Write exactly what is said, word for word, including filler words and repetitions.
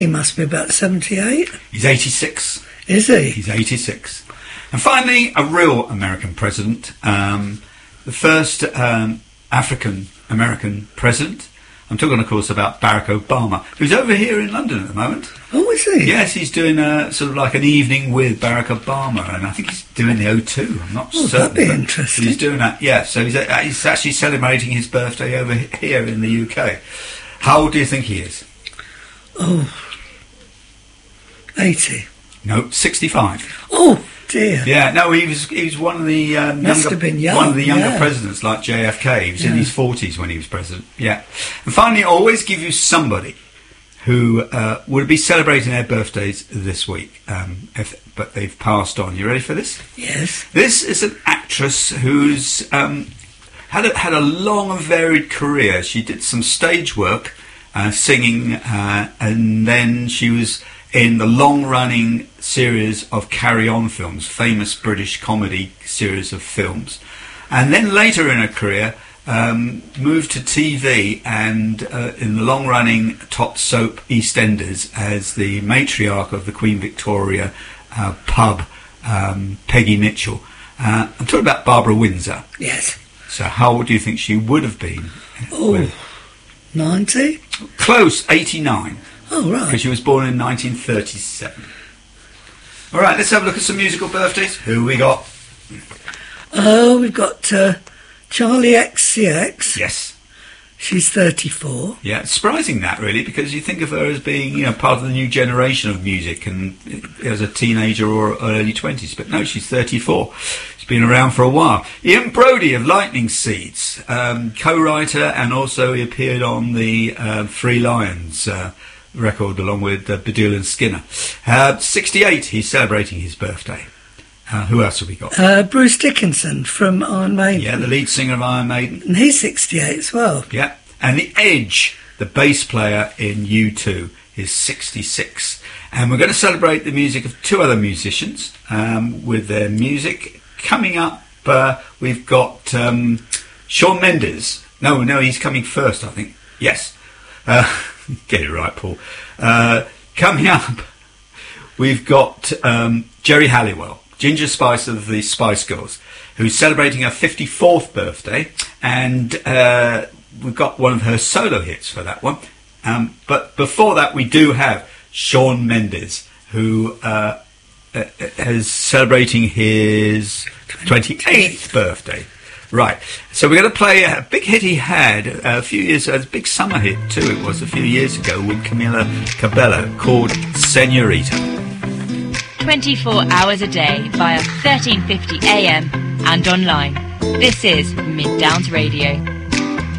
He must be about seventy-eight. He's eighty-six. Is he? He's eighty-six. And finally, a real American president. Um, the first um, African-American president. I'm talking, of course, about Barack Obama, who's over here in London at the moment. Oh, is he? Yes, he's doing a, sort of like an evening with Barack Obama, and I think he's doing the O two. I'm not oh, certain. That'd be interesting. He's doing that, yeah. So he's, uh, he's actually celebrating his birthday over here in the U K. How old do you think he is? Oh, eighty. No, sixty-five. Oh dear. Yeah, no, he was he was one of the um, Must younger, have been young, one of the younger yeah. presidents, like J F K. He was Yeah. in his forties when he was president. Yeah. And finally, always give you somebody who uh, would be celebrating their birthdays this week, um, if, but they've passed on. You ready for this? Yes. This is an actress who's um, had a, had a long and varied career. She did some stage work, uh, singing, uh, and then she was in the long-running series of Carry On films, famous British comedy series of films. And then later in her career, um, moved to T V and uh, in the long-running top soap EastEnders as the matriarch of the Queen Victoria uh, pub, um, Peggy Mitchell. Uh, I'm talking about Barbara Windsor. Yes. So how old do you think she would have been? Oh, when- ninety? Close, eighty-nine. Oh, right. Because she was born in nineteen thirty-seven. All right, let's have a look at some musical birthdays. Who we got? Oh, we've got uh, Charlie X C X. Yes. She's thirty-four. Yeah, it's surprising that, really, because you think of her as being, you know, part of the new generation of music and as a teenager or early twenties. But no, she's thirty-four. She's been around for a while. Ian Brody of Lightning Seeds, um, co-writer, and also he appeared on the uh, Three Lions uh, record along with uh, Baddiel and Skinner. Uh, sixty-eight, he's celebrating his birthday. Uh, who else have we got? Uh, Bruce Dickinson from Iron Maiden. Yeah, the lead singer of Iron Maiden. And he's sixty-eight as well. Yeah, and The Edge, the bass player in U two, is sixty-six. And we're going to celebrate the music of two other musicians um, with their music. Coming up, uh, we've got um, Shawn Mendes. No, no, he's coming first, I think. Yes. Uh, get it right, Paul. Uh, coming up, we've got um, Jerry Halliwell, Ginger Spice of the Spice Girls, who's celebrating her fifty-fourth birthday, and uh, we've got one of her solo hits for that one. Um, but before that, we do have Shawn Mendes, who uh, uh, is celebrating his twenty-eighth birthday. Right, so we're going to play a big hit he had a few years, a big summer hit too, it was a few years ago, with Camila Cabello, called Señorita. twenty-four hours a day via thirteen fifty A M and online. This is Mid Downs Radio.